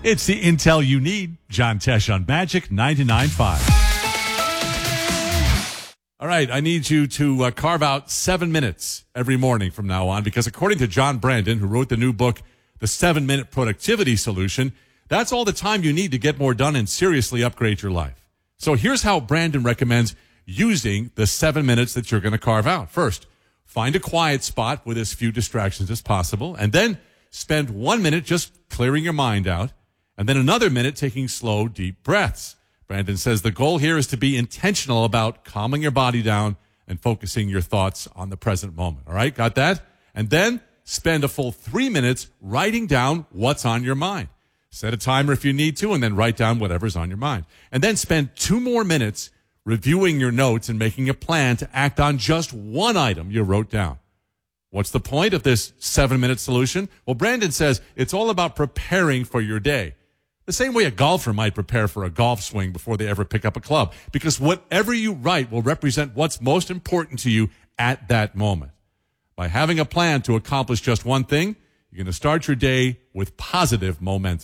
It's the intel you need. John Tesh on Magic 99.5. All right, I need you to carve out 7 minutes every morning from now on, because according to John Brandon, who wrote the new book, The 7-Minute Productivity Solution, that's all the time you need to get more done and seriously upgrade your life. So here's how Brandon recommends using the 7 minutes that you're going to carve out. First, find a quiet spot with as few distractions as possible, and then spend 1 minute just clearing your mind out, and then another minute taking slow, deep breaths. Brandon says the goal here is to be intentional about calming your body down and focusing your thoughts on the present moment. All right, got that? And then spend a full 3 minutes writing down what's on your mind. Set a timer if you need to, and then write down whatever's on your mind. And then spend 2 more minutes reviewing your notes and making a plan to act on just one item you wrote down. What's the point of this 7-minute solution? Well, Brandon says it's all about preparing for your day. The same way a golfer might prepare for a golf swing before they ever pick up a club, because whatever you write will represent what's most important to you at that moment. By having a plan to accomplish just one thing, you're going to start your day with positive momentum.